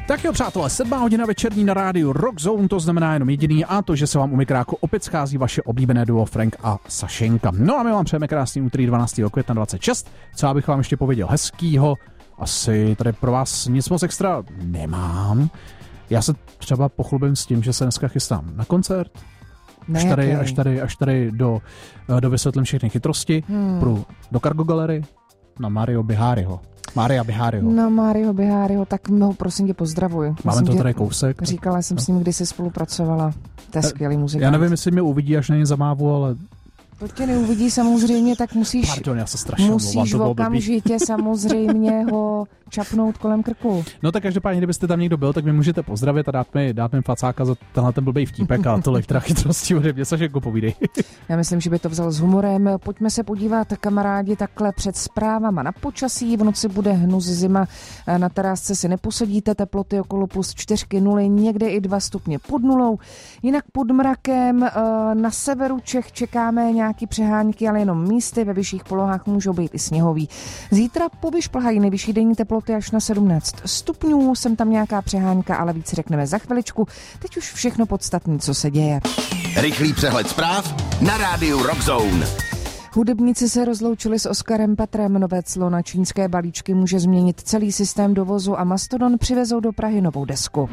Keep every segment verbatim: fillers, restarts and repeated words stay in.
Tak jo, přátelé, sedmá hodina večerní na rádiu Rock Zone, to znamená jenom jediný, a to, že se vám u mikráku opět schází vaše oblíbené duo Frank a Sašenka. No a my vám přejeme krásný úterý dvanáctého května dvacet šest. Co já bych vám ještě pověděl hezkýho? Asi tady pro vás nic moc extra nemám. Já se třeba pochlubím s tím, že se dneska chystám na koncert. Až tady, až tady, až tady do, do vysvětlím všechny chytrosti. Hmm. Půjdu do Cargo Gallery na Mario Biháriho. Maria Biháriho. Na Mario Biháriho, tak ho prosím tě pozdravuji. Máme to tady kousek. Říkala jsem no. s ním, když jsi spolupracovala. To je skvělý muzikant. Já nevím, jestli mě uvidí, až na ně zamávu, ale... To tě neuvidí samozřejmě, tak musíš... Pardon, já se strašně musíš okamžitě samozřejmě ho čapnout kolem krku. No tak každopádně, kdybyste tam někdo byl, tak mi můžete pozdravit a dát mi, dát mi facáka za tenhle ten blbej vtípek a tolik teda chytrostí ode mě. Sašenko, povídej. Já myslím, že by to vzal s humorem. Pojďme se podívat, kamarádi, takhle před zprávama na počasí. V noci bude hnus, zima. Na terásce si neposedíte, teploty okolo plus čtyřky nuly, někde i dva stupně pod nulou. Jinak pod mrakem na severu Čech čekáme nějaký přehánky, ale jenom místy, ve vyšších polohách můžou být i sněhový. Zítra povyšplhají nejvyšší denní teploty až na sedmnáct stupňů, sem tam nějaká přehánka, ale víc řekneme za chviličku. Teď už všechno podstatné, co se děje. Rychlý přehled zpráv na rádiu Rock Zone. Hudebníci se rozloučili s Oskarem Petrem. Nové clo na čínské balíčky může změnit celý systém dovozu a Mastodon přivezou do Prahy novou desku.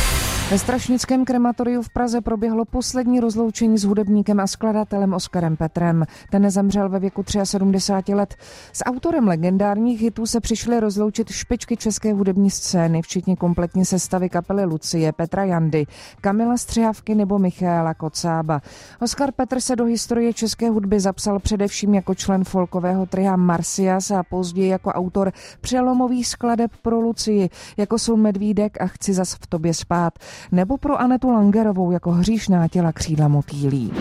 Ve Strašnickém krematoriu v Praze proběhlo poslední rozloučení s hudebníkem a skladatelem Oskarem Petrem. Ten zemřel ve věku sedmdesáti třech let. S autorem legendárních hitů se přišly rozloučit špičky české hudební scény, včetně kompletní sestavy kapely Lucie, Petra Jandy, Kamila Střihavky nebo Michaela Kocába. Oskar Petr se do historie české hudby zapsal především jako člen folkového tria Marsyas a později jako autor přelomových skladeb pro Lucii, jako jsou Medvídek a Chci zas v tobě spát, nebo pro Anetu Langerovou jako Hříšná těla křídla motýlí.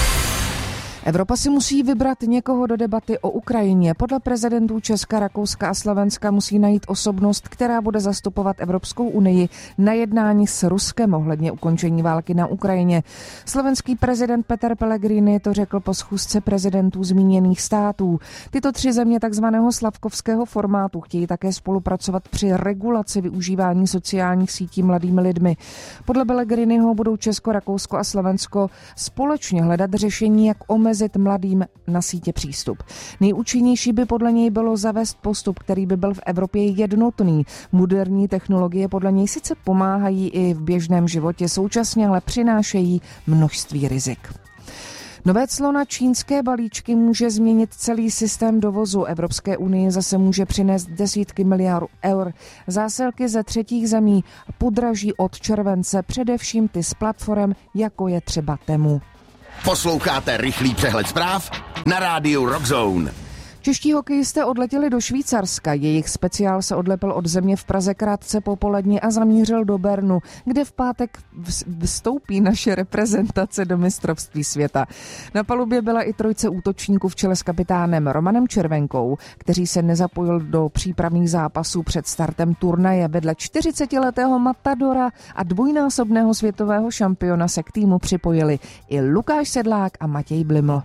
Evropa si musí vybrat někoho do debaty o Ukrajině. Podle prezidentů Česka, Rakouska a Slovenska musí najít osobnost, která bude zastupovat Evropskou unii na jednání s Ruskem ohledně ukončení války na Ukrajině. Slovenský prezident Peter Pellegrini to řekl po schůzce prezidentů zmíněných států. Tyto tři země takzvaného slavkovského formátu chtějí také spolupracovat při regulaci využívání sociálních sítí mladými lidmi. Podle Pellegriniho budou Česko, Rakousko a Slovensko společně hledat řešení, jak omezit mladým na sítě přístup. Nejúčinnější by podle něj bylo zavést postup, který by byl v Evropě jednotný. Moderní technologie podle něj sice pomáhají i v běžném životě, současně ale přinášejí množství rizik. Nové clo na čínské balíčky může změnit celý systém dovozu. Evropské unii zase může přinést desítky miliard eur. Zásilky ze třetích zemí podraží od července, především ty z platform, jako je třeba Temu. Posloucháte rychlý přehled zpráv na rádiu Rock Zone. Čeští hokejisté odletěli do Švýcarska. Jejich speciál se odlepil od země v Praze krátce po poledni a zamířil do Bernu, kde v pátek vstoupí naše reprezentace do mistrovství světa. Na palubě byla i trojce útočníků v čele s kapitánem Romanem Červenkou, který se nezapojil do přípravných zápasů před startem turnaje. Vedle čtyřicetiletého matadora a dvojnásobného světového šampiona se k týmu připojili i Lukáš Sedlák a Matěj Bliml.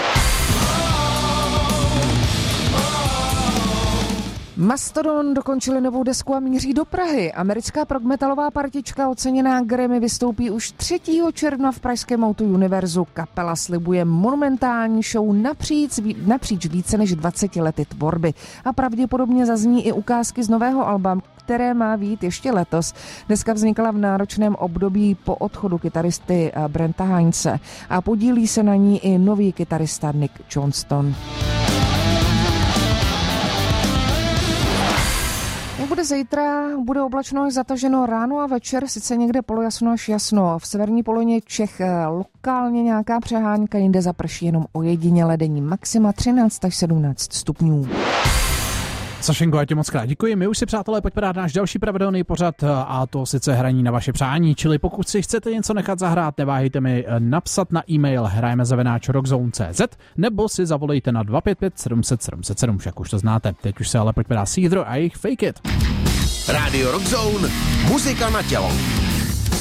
Mastodon dokončili novou desku a míří do Prahy. Americká prog-metalová partička oceněná Grammy vystoupí už třetího června v pražském Auto Univerzu. Kapela slibuje monumentální show napříč, napříč více než dvaceti lety tvorby. A pravděpodobně zazní i ukázky z nového alba, které má vyjít ještě letos. Deska vznikla v náročném období po odchodu kytaristy Brenta Heinze a podílí se na ní i nový kytarista Nick Johnston. Jak bude zítra, bude oblačno až zataženo ráno a večer, sice někde polojasno až jasno. V severní polovině Čech lokálně nějaká přehánka, jinde zaprší jenom ojediněle, denní maxima třináct až sedmnáct stupňů. Sašenko, já tě moc krát děkuji. My už si, přátelé, pojďme dát náš další pravidelný pořad, a to sice hraní na vaše přání, čili pokud si chcete něco nechat zahrát, neváhejte mi napsat na e-mail hrajeme zavináč rockzone tečka cz nebo si zavolejte na dva pět pět sedm set sedm set sedm, však už to znáte. Teď už se ale pojďme dát Seether a jejich Fake It. Rádio Rock Zone, muzika na tělo.